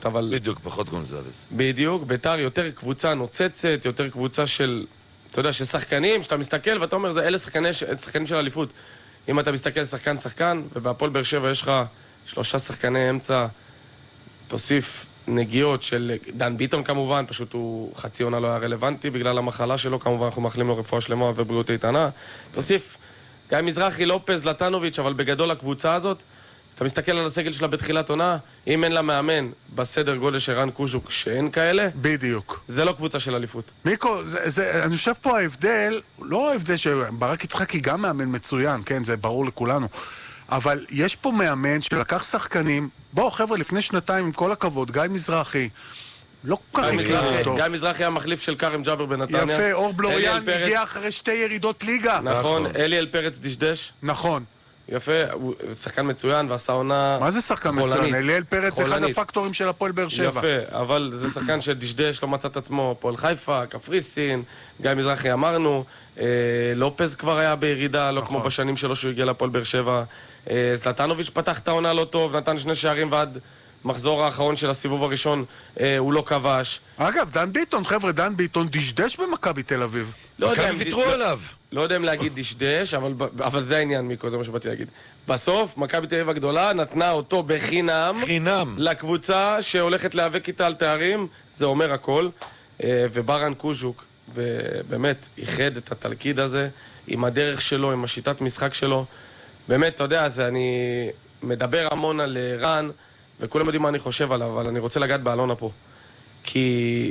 פחות, אבל... בדיוק, פחות גונזלס. בדיוק, ביתר יותר קבוצה נוצצת, יותר קבוצה של, אתה יודע, של שחקנים, שאתה מסתכל ואתה אומר, אלה שחקנים של אליפות. אם אתה מסתכל שחקן, ובהפועל באר שבע יש לך 3 שחקני אמצע, תוסיף נגיעות של דן ביטון כמובן, פשוט הוא חצי עונה לא היה רלוונטי בגלל המחלה שלו, כמובן אנחנו מאחלים לו רפואה שלמה ובריאות איתנה. תוסיף גיא מזרחי, לופז, לטנוביץ', אבל בגדול הקבוצה הזאת, אתה מסתכל על הסגל שלה בתחילת עונה, אם אין לה מאמן בסדר גודל של רן קוז'וק שאין כאלה, בדיוק. זה לא קבוצה של אליפות. מיקו, אני חושב פה ההבדל, לא ההבדל שברק יצחקי גם מאמן מצוין, כן, זה ברור לכולנו, אבל יש פה מאמן שלקח שחקנים, בואו חבר'ה, לפני שנתיים, עם כל הכבוד, גיא מזרחי, לא כל כך הכרנו אותו. גיא מזרחי המחליף של קרם ג'אבר בנתניה. יפה, אור בלוריאן הגיע אחרי 2 ירידות ליגה. נכון, אליאל פרץ דשדש. נכון. יפה, הוא שחקן מצוין ועשה עונה... מה זה שחקן מצוין? אליאל פרץ זה אחד הפקטורים של הפועל באר שבע. יפה, אבל זה שחקן שדשדש, לא מצא את עצמו, פועל חיפה, קפריסין, גיא מזרחי אמרנו, לופז כבר היה בירידה, לא כמו בשנים שלו שהוא הגיע לפועל באר שבע. זלטנוביץ' פתח את העונה לא טוב, נתן 2 שערים ועד מחזור האחרון של הסיבוב הראשון הוא לא כבש. אגב, דן ביטון, חבר'ה, דן ביטון דשדש במכבי תל אביב. מכבי ויתרו עליו. לא יודע אם להגיד דשדש, אבל זה העניין, מיקו, זה מה שבאתי להגיד. בסוף, מכבי תל אביב הגדולה נתנה אותו בחינם לקבוצה שהולכת להיאבק איתה על תארים, זה אומר הכל. וברן קוז'וק, ובאמת, איחד את התלכיד הזה עם הדרך שלו, עם השיטת משחק שלו. באמת, אתה יודע, אני מדבר המון על רן, וכולם יודעים מה אני חושב עליו, אבל אני רוצה לגעת באלונה פה. כי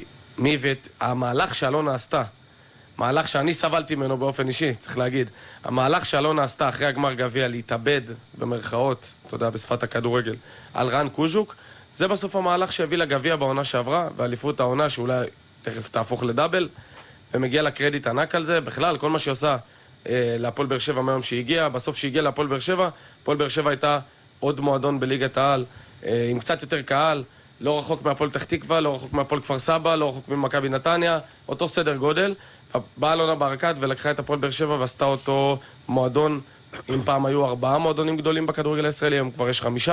המהלך שאלונה עשתה, מהלך שאני סבלתי ממנו באופן אישי, צריך להגיד, המהלך שאלונה עשתה אחרי הגמר גביע להתאבד במרכאות, אתה יודע, בשפת הכדורגל, על רן קוז'וק, זה בסוף המהלך שהביא לגביע בעונה שעברה, ואליפות העונה שאולי תכף תהפוך לדאבל, ומגיע לקרדיט ענק על זה. בכלל, כל מה שהיא עושה להפועל באר שבע מהיום שהיא בסוף שהיא להפועל באר שבע, הפועל באר שבע הייתה עוד מועדון בליגת העל, עם קצת יותר קהל, לא רחוק מהפועל פתח תקווה, לא רחוק מהפועל כפר סבא, לא רחוק ממכבי נתניה, אותו סדר גודל. באה אלונה ברקת ולקחה את הפועל באר שבע ועשתה אותו מועדון, אם פעם היו 4 מועדונים גדולים בכדורגל הישראלי, היום כבר יש 5,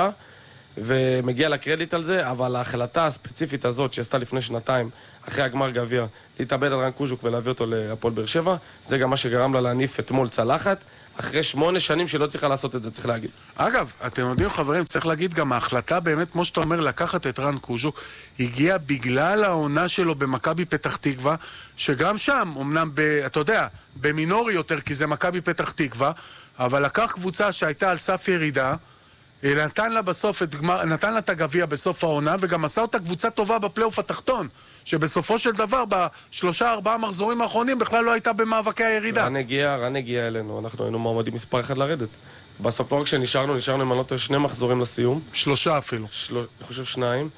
ומגיע לקרדיט על זה, אבל ההחלטה הספציפית הזאת שעשתה לפני 2 אחרי הגמר גביע, להתאבד על רן קוז'וק ולהביא אותו להפועל באר שבע, זה גם מה שגרם לה להניף אתמול צלחת, אחרי 8 שנים שלא צריכה לעשות את זה, צריך להגיד. אגב, אתם יודעים חברים, צריך להגיד גם ההחלטה באמת, כמו שאתה אומר, לקחת את רן קוז'וק, הגיעה בגלל העונה שלו במכבי פתח תקווה, שגם שם, אמנם אתה יודע, במינורי יותר, כי זה מכבי פתח תקווה, אבל לקח קבוצה שהייתה על סף ירידה, נתן לה את הגביע בסוף העונה, וגם עשה אותה קבוצה טובה בפלייאוף התחתון, שבסופו של דבר, ב3-4 מחזורים האחרונים, בכלל לא הייתה במאבקי הירידה. רן הגיע אלינו, אנחנו היינו מועמדים מספר 1 לרדת. בסופו רק שנשארנו עם עלות 2 מחזורים לסיום. 3 אפילו. אני חושב 2.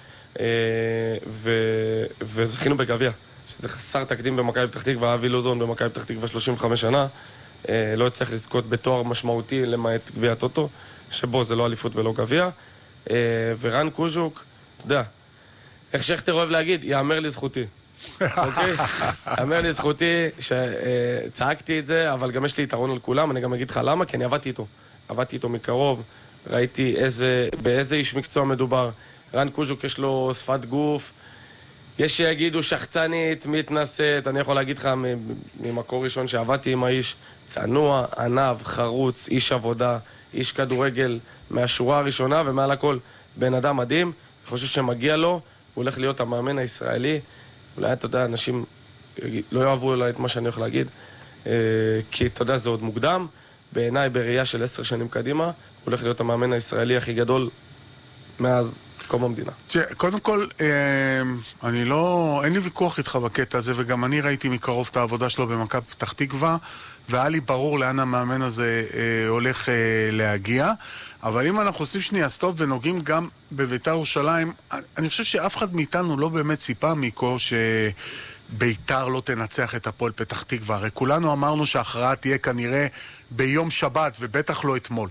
וזכינו בגביע, שזה חסר תקדים במכבי פתח תקווה, אבי לוזון במכבי פתח תקווה 35 שנה, לא הצליח לזכות בתואר משמעותי למעט גביע טוטו, שבו זה לא אליפות ולא גביע. ורן קוז'וק, אתה יודע, איך שכטר אוהב להגיד, יאמר לי זכותי. אוקיי? יאמר לי זכותי שצעקתי את זה, אבל גם יש לי יתרון על כולם, אני גם אגיד לך למה, כי אני עבדתי איתו מקרוב, ראיתי באיזה איש מקצוע מדובר. רן קוז'וק יש לו שפת גוף, יש שיגידו שחצנית, מתנשאת, אני יכול להגיד לך ממקור ראשון שעבדתי עם האיש, צנוע, ענב, חרוץ, איש עבודה, איש כדורגל מהשורה הראשונה, ומעל הכל בן אדם מדהים. אני חושב שמגיע לו, הוא הולך להיות המאמן הישראלי. אולי אתה יודע, אנשים לא יאהבו אולי את מה שאני הולך להגיד, כי אתה יודע, זה עוד מוקדם. בעיניי, בראייה של 10 שנים קדימה, הוא הולך להיות המאמן הישראלי הכי גדול מאז קום המדינה. קודם כל, אין לי ויכוח איתך בקטע הזה, וגם אני ראיתי מקרוב את העבודה שלו במכבי פתח תקווה, והיה לי ברור לאן המאמן הזה הולך להגיע. אבל אם אנחנו עושים שנייה סטופ ונוגעים גם בבית"ר ירושלים, אני חושב שאף אחד מאיתנו לא באמת ציפה מיקו שבית"ר לא תנצח את הפועל פתח תקווה. הרי כולנו אמרנו שההכרעה תהיה כנראה ביום שבת, ובטח לא אתמול.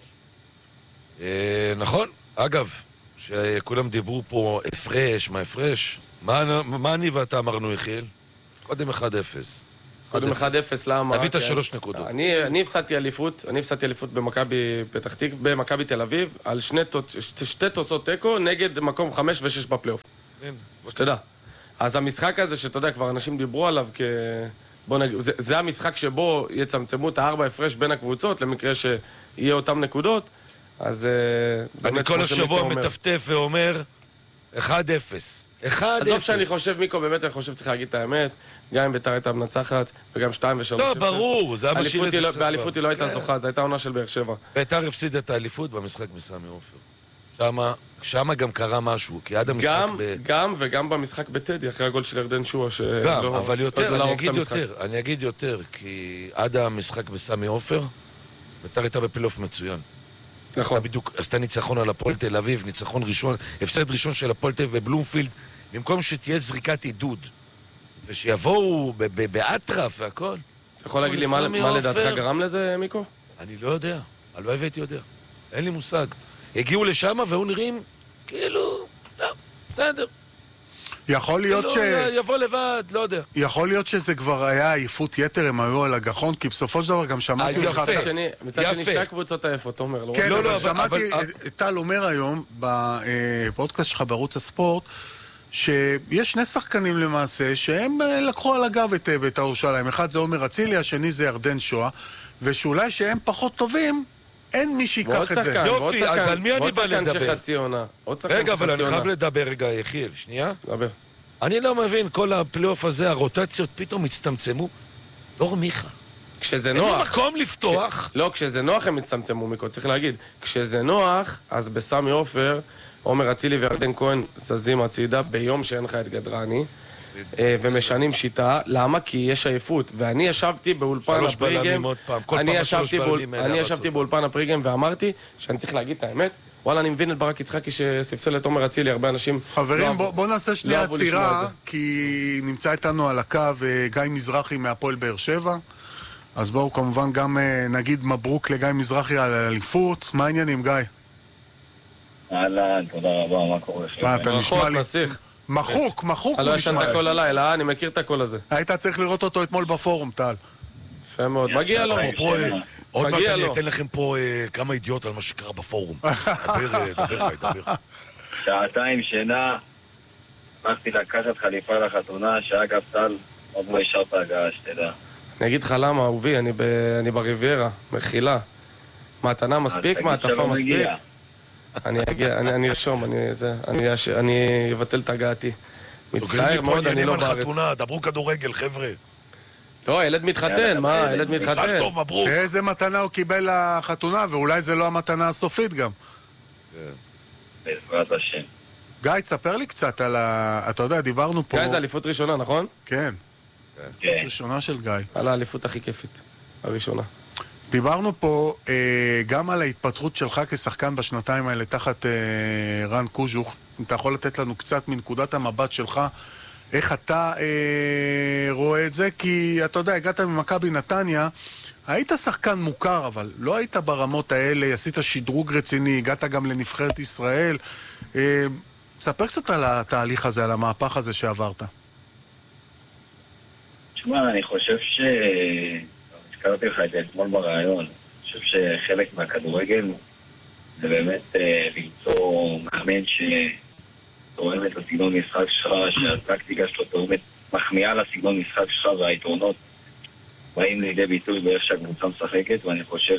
נכון. אגב, שכולם דיברו פה הפרש, מה הפרש? מה אני ואתה אמרנו, יחיאל? קודם 1-0. קודם 1-0, למה? תביא את ה3 נקודות. אני הפסדתי אליפות במכבי תל אביב, על שתי תוצאות תיקו, נגד מקום 5 ו-6 בפלייאוף. שתדע. אז המשחק הזה, שאתה יודע, כבר אנשים דיברו עליו, זה המשחק שבו יצמצמו את 4 הפרש בין הקבוצות, למקרה שיהיה אותם נקודות, אז... אני כל השבוע מטפטף ואומר 1-0. עזוב שאני חושב, מיקו, באמת אני חושב צריך להגיד את האמת, גם אם בית"ר הייתה מנצחת, וגם 2 ו-3. לא, ברור, זה המשאיר את זה. באליפות היא לא הייתה זוכה, זו הייתה עונה של באר שבע. בית"ר הפסיד את האליפות במשחק בסמי עופר. שמה גם קרה משהו, כי עד המשחק וגם במשחק בטדי, אחרי הגול של ירדן שועה, גם, אבל יותר, אני אגיד יותר, כי עד המשחק בסמי עופר, בית"ר הייתה בפלייאוף מצוין. נכון. בדיוק עשתה ניצחון על הפועל תל אביב, ניצחון ראשון, הפסד ראשון של הפועל תל אביב בבלומפילד, במקום שתהיה זריקת עידוד, ושיבואו באטרף והכל. אתה יכול להגיד לי מה לדעתך גרם לזה, מיקו? אני לא יודע, הלוואי והייתי יודע. אין לי מושג. הגיעו לשם והוא נראים כאילו, בסדר. יכול להיות יבוא לבד, לא יודע. יכול להיות שזה כבר היה עייפות יתר, הם היו על הגחון, כי בסופו של דבר גם שמעתי אותך... מצד שני שתי הקבוצות עייפות, תומר. כן, אבל שמעתי טל אומר היום, בפודקאסט שלך בערוץ הספורט, שיש שני שחקנים למעשה, שהם לקחו על הגב את בית"ר ירושלים. אחד זה עומר אצילי, השני זה ירדן שועה, ושאולי שהם פחות טובים, אין מי שיקח את זה. יופי, אז על מי אני בא לדבר? רגע, אבל אני חייב לדבר רגע, יחיאל, שנייה. דבר. אני לא מבין, כל הפלייאוף הזה, הרוטציות פתאום הצטמצמו. דור מיכה. כשזה נוח... אין לי מקום לפתוח. לא, כשזה נוח הם הצטמצמו, מיקו, צריך להגיד. כשזה נוח, אז בסמי עופר, עומר אצילי וירדן כהן זזים הצידה ביום שאין לך את גדרני. ומשנים שיטה, למה? כי יש עייפות, ואני ישבתי באולפן הפריגם, אני ישבתי באולפן הפריגם ואמרתי שאני צריך להגיד את האמת, וואלה, אני מבין את ברק יצחקי שספסל את עומר אצילי, הרבה אנשים... חברים, בוא נעשה שנייה עצירה, כי נמצא איתנו על הקו גיא מזרחי מהפועל באר שבע, אז בואו כמובן גם נגיד מברוק לגיא מזרחי על האליפות. מה העניינים, גיא? אהלן, תודה רבה, מה קורה? אתה נשמע לי... מחוק הוא לא ישנת הכל הלילה, אני מכיר את הכל הזה. היית צריך לראות אותו אתמול בפורום, טל. יפה מאוד, מגיע לו. עוד מעט אני אתן לכם פה כמה אידיוט על מה שקרה בפורום. דבר. שעתיים שינה, הלכתי לקחת חליפה לחתונה, שאגב טל עוד לא השארת הגעה, שתדע. אני אגיד לך למה, אהובי, אני בריביירה, מחילה. מתנה מספיק, מעטפה מספיק. אני ארשום, אני אבטל את הגעתי. מצטער מאוד, אני לא בארץ. דברו כדורגל, חבר'ה. לא, ילד מתחתן, מה? ילד מתחתן. טוב, מברוק. איזה מתנה הוא קיבל לחתונה, ואולי זה לא המתנה הסופית גם. בעזרת השם. גיא, תספר לי קצת על אתה יודע, דיברנו פה... גיא, זה אליפות ראשונה, נכון? כן. אליפות ראשונה של גיא. על האליפות הכי כיפית, הראשונה. דיברנו פה גם על ההתפתחות שלך כשחקן בשנתיים האלה תחת רן קוז'וך. אתה יכול לתת לנו קצת מנקודת המבט שלך, איך אתה רואה את זה? כי אתה יודע, הגעת ממכבי נתניה, היית שחקן מוכר, אבל לא היית ברמות האלה, עשית שדרוג רציני, הגעת גם לנבחרת ישראל. ספר קצת על התהליך הזה, על המהפך הזה שעברת. תשמע, אני חושב הזכרתי לך את זה אתמול ברעיון. אני חושב שחלק מהכדורגל זה באמת למצוא מאמן שתורם את הסגנון משחק שלך, שהטקטיקה שלו תורמת מחמיאה לסגנון משחק שלך, והיתרונות באים לידי ביטוי באיך שהקבוצה משחקת, ואני חושב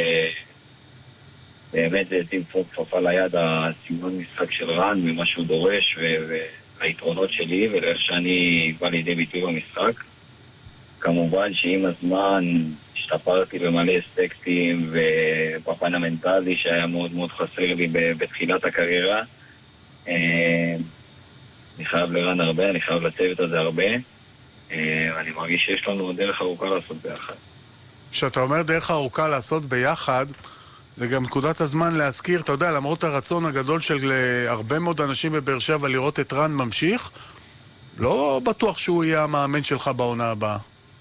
שבאמת זה תמפור כפפה ליד הסגנון משחק של רן ומה שהוא דורש והיתרונות שלי ולאיך שאני בא לידי ביטוי במשחק. כמובן שעם הזמן השתפרתי במלא אספקטים ובפן המנטלי שהיה מאוד מאוד חסר לי בתחילת הקריירה. אני חייב לרן הרבה, אני חייב לצוות הזה הרבה. אני מרגיש שיש לנו דרך ארוכה לעשות ביחד. כשאתה אומר דרך ארוכה לעשות ביחד, זה גם נקודת הזמן להזכיר, אתה יודע, למרות הרצון הגדול של הרבה מאוד אנשים בבאר שבע לראות את רן ממשיך, לא בטוח שהוא יהיה המאמן שלך בעונה הבאה.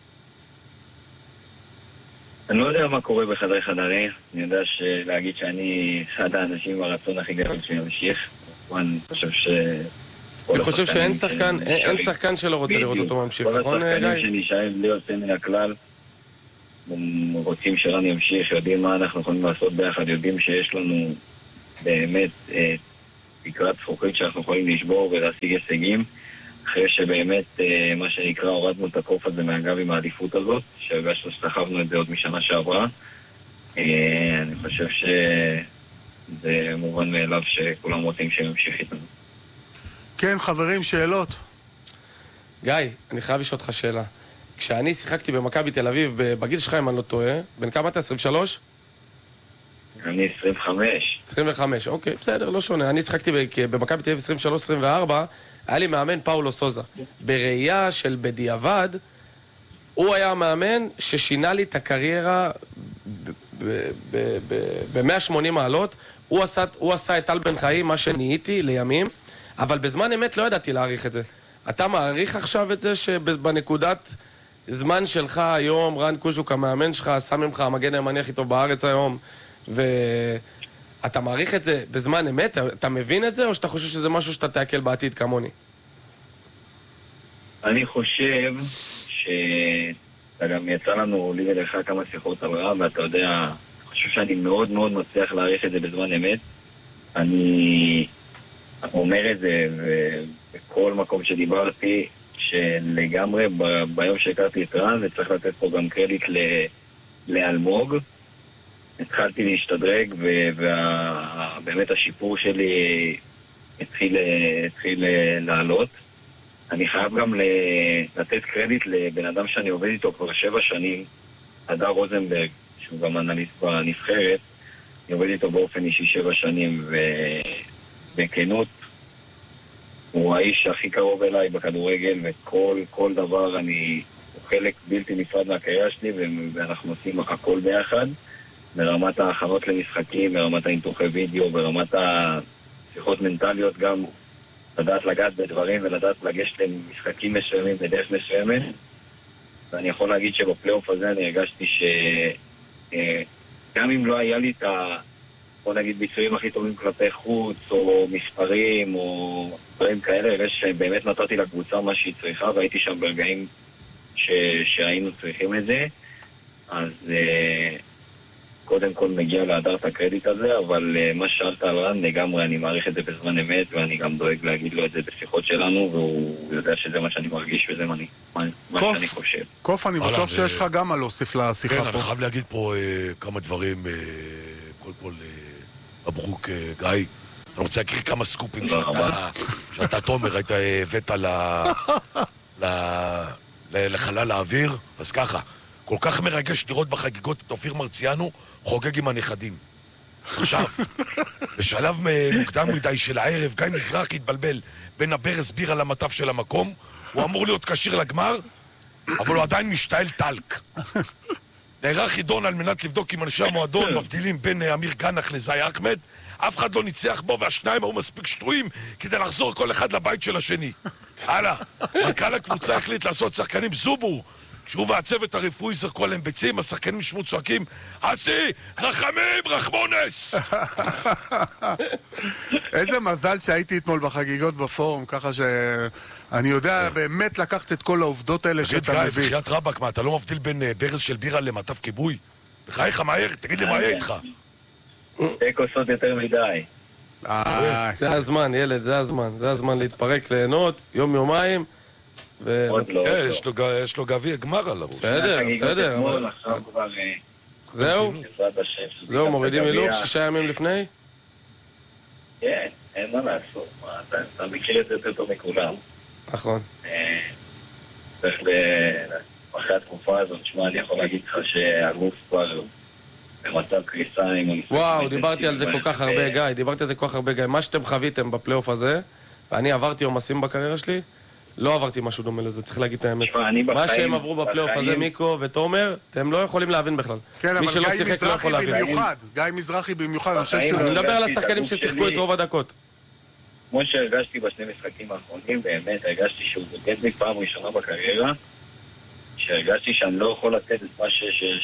אני לא יודע מה קורה בחדרי חדרים. אני יודע להגיד שאני אחד האנשים ברצון הכי גדול שימשיך. אני חושב אני חושב שאין שחקן שלא רוצה לראות אותו ממשיך, נכון גיא? כל השחקנים שנשארים בלי יוצא מן הכלל, רוצים שרן ימשיך, יודעים מה אנחנו יכולים לעשות ביחד, יודעים שיש לנו באמת תקרת זכוכית שאנחנו יכולים לשבור ולהשיג הישגים, אחרי שבאמת מה שנקרא הורדנו את הקוף הזה מהגב עם העדיפות הזאת, שהרגשנו שסחבנו את זה עוד משנה שעברה. אני חושב שזה מובן מאליו שכולם רוצים שימשיך איתנו. כן, חברים, שאלות. גיא, אני חייב לשאול אותך שאלה. כשאני שיחקתי במכבי תל אביב, בגיל שלך אם אני לא טועה, בן כמה אתה? 23? אני 25. 25, אוקיי, בסדר, לא שונה. אני שיחקתי במכבי תל אביב 23-24, היה לי מאמן פאולו סוזה. בראייה של בדיעבד, הוא היה המאמן ששינה לי את הקריירה ב-180 מעלות. הוא עשה את טל בן חיים, מה שנהייתי לימים, אבל בזמן אמת לא ידעתי להעריך את זה. אתה מעריך עכשיו את זה שבנקודת זמן שלך היום, רן קוז'וק המאמן שלך, שם ממך המגן הימני הכי טוב בארץ היום, ואתה מעריך את זה בזמן אמת? אתה מבין את זה, או שאתה חושב שזה משהו שאתה תעכל בעתיד כמוני? אני חושב גם יצא לנו לי ולך כמה שיחות על רע, ואתה יודע, אני חושב שאני מאוד מאוד מצליח להעריך את זה בזמן אמת. אני אומר את זה בכל מקום שדיברתי, שלגמרי ביום שהכרתי את רן, וצריך לתת פה גם קרדיט לאלמוג, התחלתי להשתדרג, ובאמת השיפור שלי התחיל לעלות. אני חייב גם לתת קרדיט לבן אדם שאני עובד איתו כבר 7 שנים, הדר רוזנברג, שהוא גם אנליסט בנבחרת. אני עובד איתו באופן אישי 7 שנים, ובכנות, הוא האיש הכי קרוב אליי בכדורגל, וכל דבר הוא חלק בלתי נפרד מהקריירה שלי, ואנחנו עושים הכל ביחד, ברמת ההכנות למשחקים, ברמת האינתוחי וידאו, ברמת השיחות מנטליות גם, לדעת לגעת בדברים ולדעת לגשת למשחקים מסוימים בדרך מסוימת. ואני יכול להגיד שבפלייאוף הזה אני הרגשתי שגם אם לא היה לי את בוא נגיד ביצועים הכי טובים כלפי חוץ או מספרים או דברים כאלה, הרגשתי שבאמת נתתי לקבוצה מה שהיא צריכה, והייתי שם ברגעים שהיינו צריכים את זה. אז קודם כל מגיע להדר את הקרדיט הזה, אבל מה שאלת על רן, לגמרי אני מעריך את זה בזמן אמת, ואני גם דואג להגיד לו את זה בשיחות שלנו, והוא יודע שזה מה שאני מרגיש וזה מה שאני חושב. קוף, אני בטוח שיש לך גם מה להוסיף לשיחה פה. כן, אני חייב להגיד פה כמה דברים, קודם כל, מברוק גיא. אני רוצה להקריא כמה סקופים שאתה תומר, היית הבאת לחלל האוויר, אז ככה. כל כך מרגש לראות בחגיגות את אופיר מרציאנו חוגג עם הנכדים. עכשיו, בשלב מוקדם מדי של הערב, גיא מזרחי התבלבל בין הברז בירה למטף של המקום. הוא אמור להיות כשיר לגמר, אבל הוא עדיין משתעל טלק. נערך חידון על מנת לבדוק אם אנשי המועדון מבדילים בין אמיר גנח לזי אחמד. אף אחד לא ניצח בו, והשניים היו מספיק שטויים כדי לחזור כל אחד לבית של השני. הלאה, מנכ"ל הקבוצה החליט לעשות שחקנים זובור, שהוא והצוות הרפואי זרקו עליהם ביצים, השחקנים ישמו צועקים, אסי, רחמים, רחמונס! איזה מזל שהייתי אתמול בחגיגות בפורום, ככה שאני יודע באמת לקחת את כל העובדות האלה שאתה מביא. תגיד גיא, בחיית רבק, מה, אתה לא מבדיל בין ברז של בירה למטף כיבוי? בחייך, מהר, תגיד לי מה יהיה איתך. שתי כוסות יותר מדי. זה הזמן, ילד, זה הזמן. זה הזמן להתפרק, ליהנות, יום-יומיים. יש לו גביע גמר על הראש. בסדר. זהו, מורידים אילוף 6 ימים לפני? כן, אין מה לעשות. אתה מכיר את זה יותר טוב מכולם. נכון. צריך אחרי התקופה הזאת, שמה, אני יכול להגיד לך שהגוף כבר במצב קריסה. וואו, דיברתי על זה כל כך הרבה, גיא. מה שאתם חוויתם בפלייאוף הזה, ואני עברתי עומסים בקריירה שלי, לא עברתי משהו דומה לזה, צריך להגיד את האמת. מה שהם עברו בפלייאוף הזה, מיקו ותומר, אתם לא יכולים להבין בכלל. כן, אבל גיא מזרחי במיוחד. גיא מזרחי במיוחד. אני מדבר על השחקנים ששיחקו את רוב הדקות. כמו שהרגשתי בשני משחקים האחרונים, באמת הרגשתי שהוא בוגד לי פעם ראשונה בקריירה, שהרגשתי שאני לא יכול לתת את מה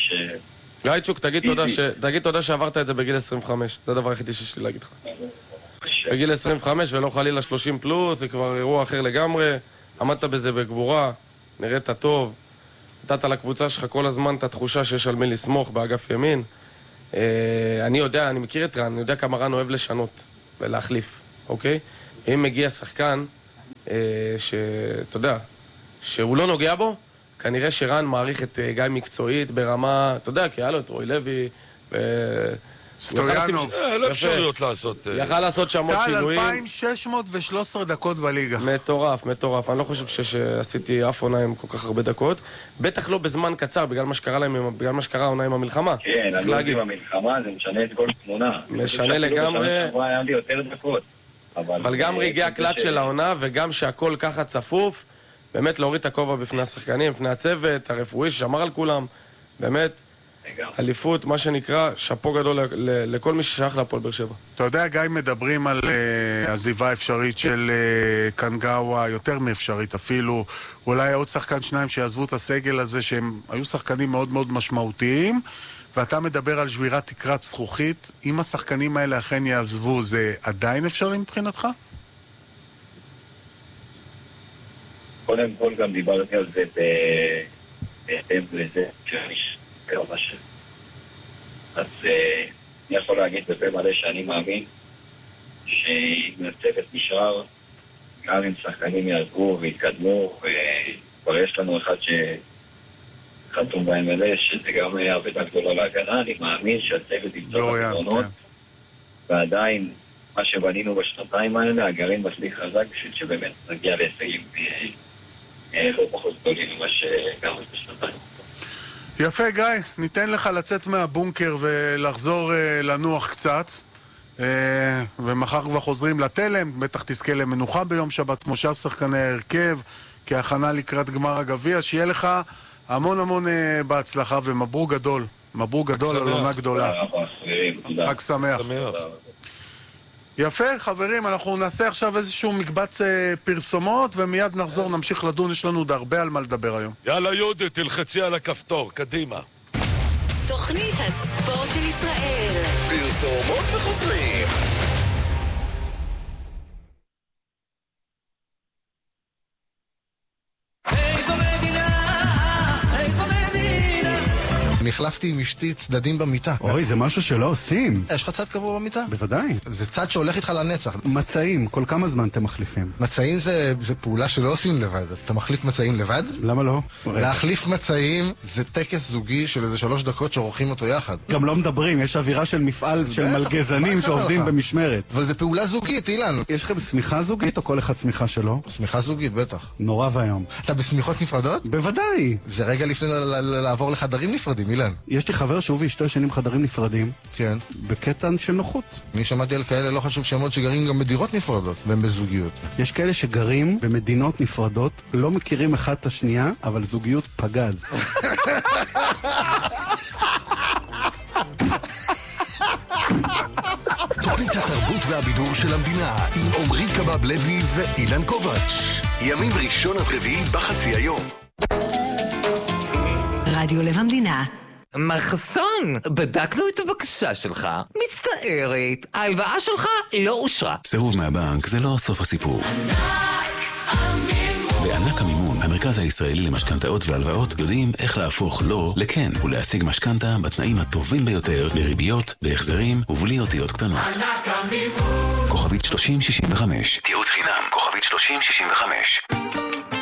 גיא צ'וק, תגיד תודה שעברת את זה בגיל 25. זה הדבר היחידי שיש לי להגיד לך. בגיל 25 ולא חלילה 30 פלוס, זה כבר אירוע אחר לגמרי. עמדת בזה בגבורה, נראית טוב. נתת לקבוצה שלך כל הזמן את התחושה שיש על מי לסמוך באגף ימין. אני יודע, אני מכיר את רן, אני יודע כמה רן אוהב לשנות ולהחליף, אוקיי? אם מגיע שחקן שאתה יודע, שהוא לא נוגע בו, כנראה שרן מעריך את גיא מקצועית ברמה, אתה יודע, כי היה לו את רוי לוי סטויאנוב. לא אפשריות לעשות. יכל לעשות שם עוד שינויים. 2,613 דקות בליגה. מטורף, מטורף. אני לא חושב שעשיתי אף עונה עם כל כך הרבה דקות. בטח לא בזמן קצר, בגלל מה שקרה העונה עם המלחמה. כן, אני לא יודע עם המלחמה, זה משנה את כל תמונה. משנה לגמרי. היה לי יותר דקות. אבל גם רגעי הקלט של העונה, וגם שהכל ככה צפוף, באמת להוריד את הכובע בפני השחקנים, בפני הצוות, הרפואי ששמר על כולם. באמת. אליפות, מה שנקרא, שפו גדול לכל מי ששייך להפועל באר שבע. אתה יודע, גיא, מדברים על עזיבה אפשרית של קנגאווה, יותר מאפשרית אפילו. אולי עוד שחקן שניים שיעזבו את הסגל הזה, שהם היו שחקנים מאוד מאוד משמעותיים, ואתה מדבר על שבירת תקרת זכוכית. אם השחקנים האלה אכן יעזבו, זה עדיין אפשרי מבחינתך? קודם כל גם דיברתי על זה בהתאם לזה אז אני יכול להגיד בפה מלא שאני מאמין שאם הצוות נשאר, גם אם שחקנים יעזבו והתקדמו, וכבר יש לנו אחד שחתום ב-MLS, שזה גם עבודה גדולה להגנה, אני מאמין שהצוות ימצוא את הפתרונות, ועדיין מה שבנינו בשנתיים האלה, הגרעין מספיק חזק בשביל שבאמת נגיע להישגים לא פחות גדולים ממה שגם בשנתיים. יפה, גיא, ניתן לך לצאת מהבונקר ולחזור לנוח קצת, ומחר כבר חוזרים לתלם, בטח תזכה למנוחה ביום שבת כמו שאר שחקני ההרכב, כהכנה לקראת גמר הגביע. שיהיה לך המון המון בהצלחה ומברוק גדול, מברוק גדול על עונה גדולה. חג שמח. יפה, חברים, אנחנו נעשה עכשיו איזשהו מקבץ פרסומות, ומיד נחזור, נמשיך לדון, יש לנו עוד הרבה על מה לדבר היום. יאללה יהודית, תלחצי על הכפתור, קדימה. תוכנית הספורט של ישראל. פרסומות וחוזרים. החלפתי עם אשתי צדדים במיטה. אוי, זה משהו שלא עושים. יש לך צד קבוע במיטה? בוודאי. זה צד שהולך איתך לנצח. מצעים, כל כמה זמן אתם מחליפים? מצעים זה פעולה שלא עושים לבד. אתה מחליף מצעים לבד? למה לא? להחליף מצעים זה טקס זוגי של איזה 3 דקות שעורכים אותו יחד. גם לא מדברים, יש אווירה של מפעל של מלגזנים שעובדים במשמרת. אבל זה פעולה זוגית, אילן. יש לכם סמיכה זוגית או כל אחד סמיכה שלו? סמיכה זוגית, בטח. נורא והיום. אתה בסמיכות נפרדות? בוודאי. זה רגע לפני לעבור לחדרים נפרדים, אילן. יש לי חבר שהוא ואשתו ישנים חדרים נפרדים. כן. בקטע של נוחות. אני שמעתי על כאלה, לא חשוב שמות שגרים גם בדירות נפרדות, והם בזוגיות. יש כאלה שגרים במדינות נפרדות, לא מכירים אחד את השנייה, אבל זוגיות פגז. תוכנית התרבות והבידור של המדינה עם עומרי קבב לוי ואילן קובץ'. ימים ראשון עד רביעי בחצי היום. רדיו לב המדינה. מחסון, בדקנו את הבקשה שלך. מצטערת, ההלוואה שלך לא אושרה. סירוב מהבנק זה לא סוף הסיפור. בענק המימון, המרכז הישראלי למשכנתאות והלוואות, יודעים איך להפוך לא לכן ולהשיג משכנתה בתנאים הטובים ביותר, לריביות, בהחזרים ובלי אותיות קטנות. ענק המימון. כוכבית 3065. תיעוץ חינם, כוכבית 3065.